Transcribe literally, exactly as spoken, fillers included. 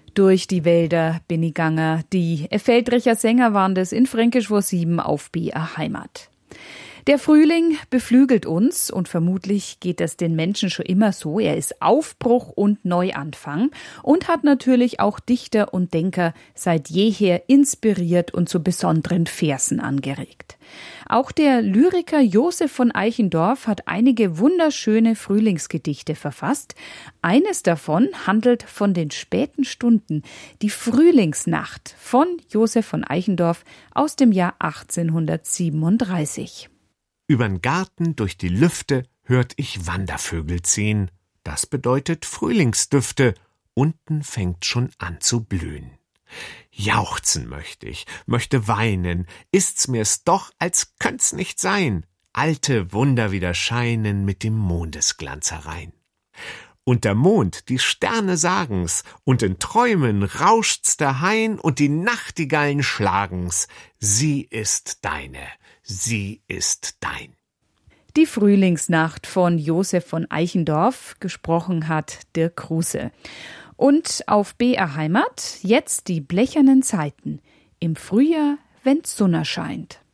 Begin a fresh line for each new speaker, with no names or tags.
Durch die Wälder bin ich gegangen. Die Feldrecher Sänger waren das in Fränkisch vor sieben auf B A Heimat. Der Frühling beflügelt uns und vermutlich geht es den Menschen schon immer so. Er ist Aufbruch und Neuanfang und hat natürlich auch Dichter und Denker seit jeher inspiriert und zu besonderen Versen angeregt. Auch der Lyriker Josef von Eichendorff hat einige wunderschöne Frühlingsgedichte verfasst. Eines davon handelt von den späten Stunden, die Frühlingsnacht von Josef von Eichendorff aus dem Jahr achtzehnhundertsiebenunddreißig.
Übern Garten durch die Lüfte hört ich Wandervögel ziehen. Das bedeutet Frühlingsdüfte. Unten fängt schon an zu blühen. Jauchzen möchte ich, möchte weinen. Ist's mir's doch, als könnt's nicht sein. Alte Wunder wieder scheinen mit dem Mondesglanz herein. Und der Mond, die Sterne sagen's, und in Träumen rauscht's der Hain und die Nachtigallen schlagen's. Sie ist deine, sie ist dein.
Die Frühlingsnacht von Josef von Eichendorff, gesprochen hat Dirk Kruse. Und auf B R Heimat jetzt die blechernen Zeiten. Im Frühjahr, wenn's Sonne scheint.